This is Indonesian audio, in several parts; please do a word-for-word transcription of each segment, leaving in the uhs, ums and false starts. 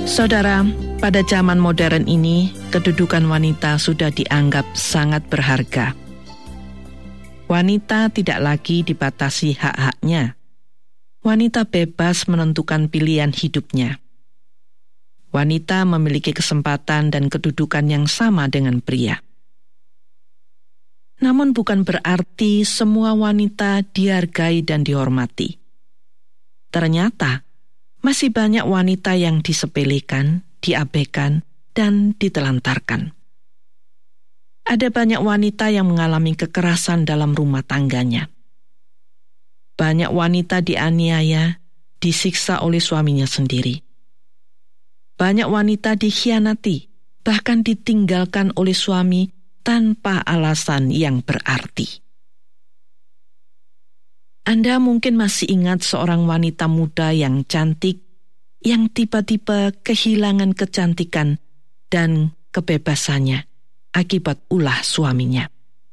Saudara, pada zaman modern ini, kedudukan wanita sudah dianggap sangat berharga. Wanita tidak lagi dibatasi hak-haknya. Wanita bebas menentukan pilihan hidupnya. Wanita memiliki kesempatan dan kedudukan yang sama dengan pria. Namun bukan berarti semua wanita dihargai dan dihormati. Ternyata, masih banyak wanita yang disepelekan, diabaikan, dan ditelantarkan. Ada banyak wanita yang mengalami kekerasan dalam rumah tangganya. Banyak wanita dianiaya, disiksa oleh suaminya sendiri. Banyak wanita dikhianati, bahkan ditinggalkan oleh suami tanpa alasan yang berarti. Anda mungkin masih ingat seorang wanita muda yang cantik, yang tiba-tiba kehilangan kecantikan dan kebebasannya akibat ulah suaminya.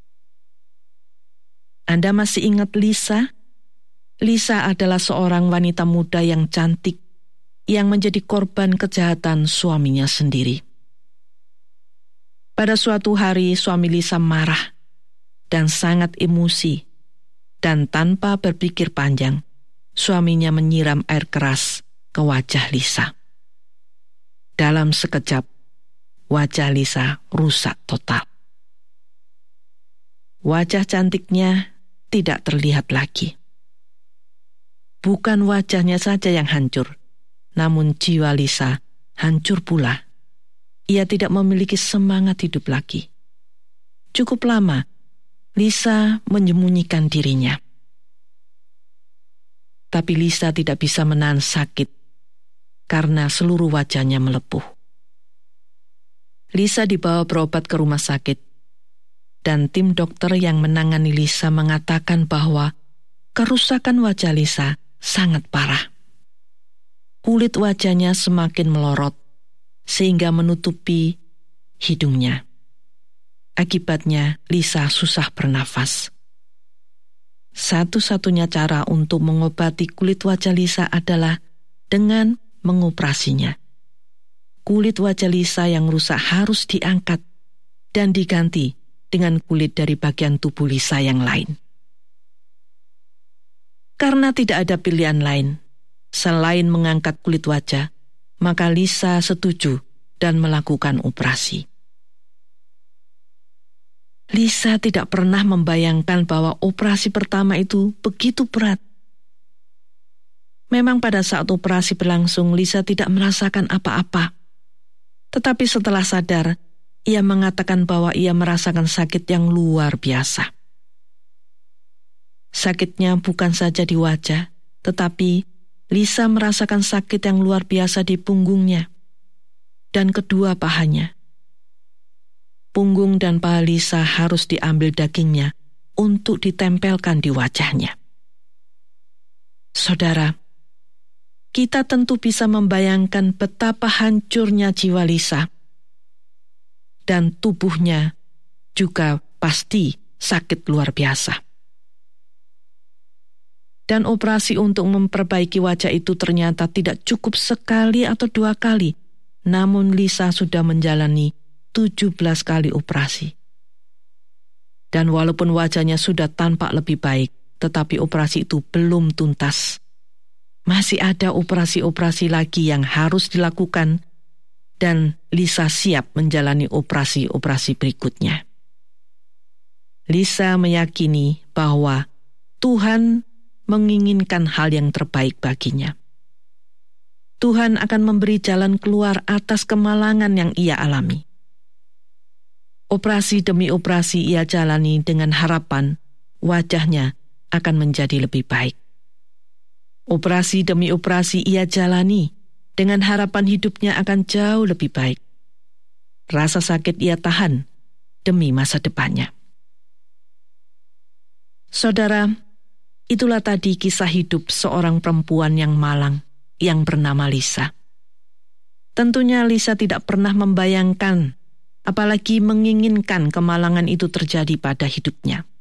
Anda masih ingat Lisa? Lisa adalah seorang wanita muda yang cantik, yang menjadi korban kejahatan suaminya sendiri. Pada suatu hari suami Lisa marah dan sangat emosi. Dan tanpa berpikir panjang, suaminya menyiram air keras ke wajah Lisa. Dalam sekejap, wajah Lisa rusak total. Wajah cantiknya tidak terlihat lagi. Bukan wajahnya saja yang hancur, namun jiwa Lisa hancur pula. Ia tidak memiliki semangat hidup lagi. Cukup lama, Lisa menyembunyikan dirinya. Tapi Lisa tidak bisa menahan sakit karena seluruh wajahnya melepuh. Lisa dibawa berobat ke rumah sakit, dan tim dokter yang menangani Lisa mengatakan bahwa kerusakan wajah Lisa sangat parah. Kulit wajahnya semakin melorot, sehingga menutupi hidungnya. Akibatnya, Lisa susah bernafas. Satu-satunya cara untuk mengobati kulit wajah Lisa adalah dengan mengoperasinya. Kulit wajah Lisa yang rusak harus diangkat dan diganti dengan kulit dari bagian tubuh Lisa yang lain. Karena tidak ada pilihan lain, selain mengangkat kulit wajah, maka Lisa setuju dan melakukan operasi. Lisa tidak pernah membayangkan bahwa operasi pertama itu begitu berat. Memang pada saat operasi berlangsung, Lisa tidak merasakan apa-apa. Tetapi setelah sadar, ia mengatakan bahwa ia merasakan sakit yang luar biasa. Sakitnya bukan saja di wajah, tetapi Lisa merasakan sakit yang luar biasa di punggungnya dan kedua pahanya. Punggung dan paha Lisa harus diambil dagingnya untuk ditempelkan di wajahnya. Saudara, kita tentu bisa membayangkan betapa hancurnya jiwa Lisa. Dan tubuhnya juga pasti sakit luar biasa. Dan operasi untuk memperbaiki wajah itu ternyata tidak cukup sekali atau dua kali, namun Lisa sudah menjalani tujuh belas kali operasi. Dan walaupun wajahnya sudah tampak lebih baik, tetapi operasi itu belum tuntas. Masih ada operasi-operasi lagi yang harus dilakukan, dan Lisa siap menjalani operasi-operasi berikutnya. Lisa meyakini bahwa Tuhan menginginkan hal yang terbaik baginya. Tuhan akan memberi jalan keluar atas kemalangan yang ia alami. Operasi demi operasi ia jalani dengan harapan wajahnya akan menjadi lebih baik. Operasi demi operasi ia jalani dengan harapan hidupnya akan jauh lebih baik. Rasa sakit ia tahan demi masa depannya. Saudara, itulah tadi kisah hidup seorang perempuan yang malang yang bernama Lisa. Tentunya Lisa tidak pernah membayangkan, apalagi menginginkan kemalangan itu terjadi pada hidupnya.